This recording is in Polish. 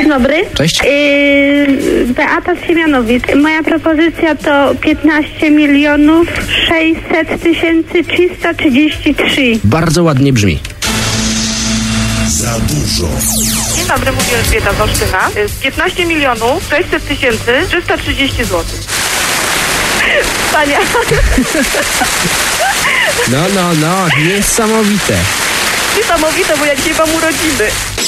dobry. Cześć. Beata z Siemianowic. Moja propozycja to 15 milionów 600 tysięcy 333. Bardzo ładnie brzmi. Za dużo. Dzień dobry, mówię Elżbieta z Olsztyna. 15 milionów 600 tysięcy 330 zł. Panie. No, niesamowite. Niesamowite, bo jak dzisiaj mam urodziny.